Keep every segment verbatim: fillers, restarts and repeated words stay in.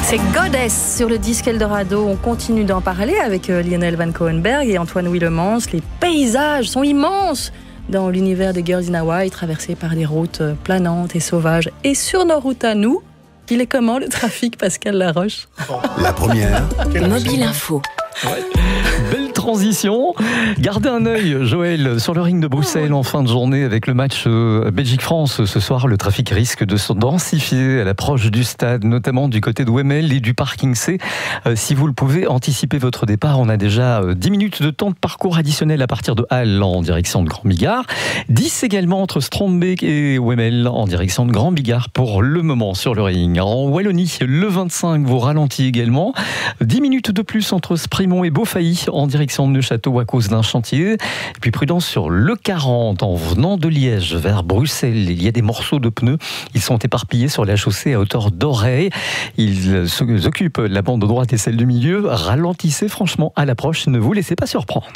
C'est Goddess sur le disque Eldorado. On continue d'en parler avec Lionel Van Coenberg et Antoine Willemoes. Les paysages sont immenses dans l'univers de Girls in Hawaii, traversés par des routes planantes et sauvages. Et sur nos routes à nous, il est comment le trafic, Pascal Laroche? La première. Mobile Info. Ouais. Belle transition. Gardez un œil, Joël, sur le ring de Bruxelles en fin de journée avec le match euh, Belgique-France. Ce soir, le trafic risque de se densifier à l'approche du stade, notamment du côté de Wemmel et du parking C. Euh, si vous le pouvez, anticipez votre départ. On a déjà euh, dix minutes de temps de parcours additionnel à partir de Halle en direction de Grand-Bigard. dix également entre Strombeek et Wemmel en direction de Grand-Bigard pour le moment sur le ring. En Wallonie, le vingt-cinq vous ralentit également. dix minutes de plus entre Sprimont et Beaufailly en direction de Neuchâteau à cause d'un chantier. Et puis prudence sur le quarante en venant de Liège vers Bruxelles. Il y a des morceaux de pneus. Ils sont éparpillés sur la chaussée à hauteur d'Oreille. Ils occupent la bande de droite et celle du milieu. Ralentissez franchement à l'approche. Ne vous laissez pas surprendre.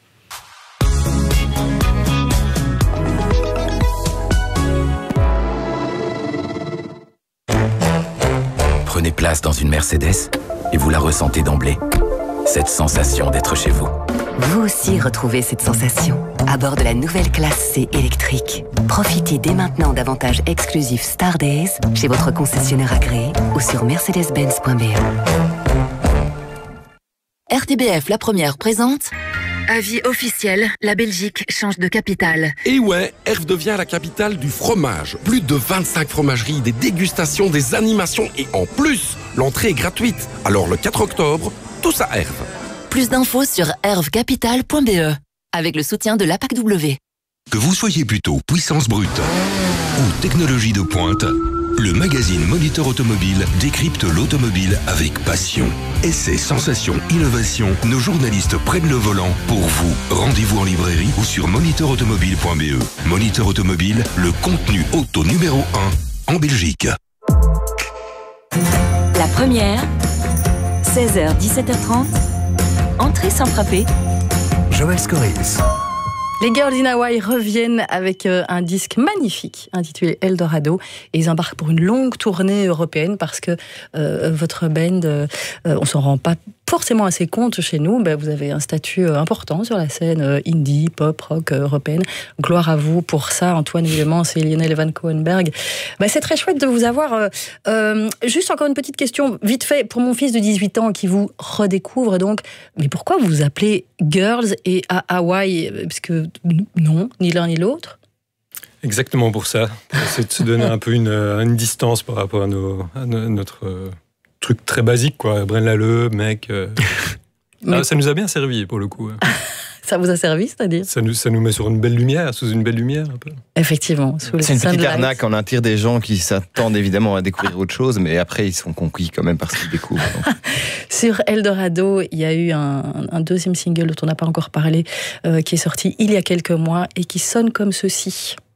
Prenez place dans une Mercedes et vous la ressentez d'emblée. Cette sensation d'être chez vous. Vous aussi retrouvez cette sensation à bord de la nouvelle classe C électrique. Profitez dès maintenant d'avantages exclusifs Star Days chez votre concessionnaire agréé ou sur mercedes benz point b e. R T B F, la première, présente. Avis officiel, la Belgique change de capitale. Et ouais, Herve devient la capitale du fromage. Plus de vingt-cinq fromageries, des dégustations, des animations et en plus, l'entrée est gratuite. Alors le quatre octobre, tous à Herve. Plus d'infos sur herve capital point b e avec le soutien de l'A P A C W. Que vous soyez plutôt puissance brute ou technologie de pointe, le magazine Moniteur Automobile décrypte l'automobile avec passion. Essais, sensations, innovations, nos journalistes prennent le volant pour vous. Rendez-vous en librairie ou sur moniteur automobile point b e. Moniteur Automobile, le contenu auto numéro un en Belgique. La première, seize heures dix-sept heures trente, entrée sans frapper. Joël Scorils. Les Girls in Hawaii reviennent avec un disque magnifique intitulé Eldorado et ils embarquent pour une longue tournée européenne parce que euh, votre band, euh, on s'en rend pas forcément assez compte chez nous, ben vous avez un statut important sur la scène euh, indie, pop, rock euh, européenne. Gloire à vous pour ça, Antoine Willemoes et Lionel Van Coenberg. Ben c'est très chouette de vous avoir. Euh, euh, juste encore une petite question, vite fait, pour mon fils de dix-huit ans qui vous redécouvre donc, mais pourquoi vous vous appelez Girls et à Hawaï? Parce que non, ni l'un ni l'autre. Exactement pour ça. C'est de se donner un peu une, une distance par rapport à, nos, à notre... Euh, truc très basique, quoi. Braine Lalleud, mec. Euh... Mais... Ah, ça nous a bien servi, pour le coup. Ça vous a servi, c'est-à-dire ça nous, ça nous met sur une belle lumière, sous une belle lumière, un peu. Effectivement. Sous c'est une petite arnaque, on attire des gens qui s'attendent évidemment à découvrir autre chose, mais après, ils sont conquis quand même par ce qu'ils découvrent. Sur Eldorado, il y a eu un, un deuxième single dont on n'a pas encore parlé, euh, qui est sorti il y a quelques mois et qui sonne comme ceci.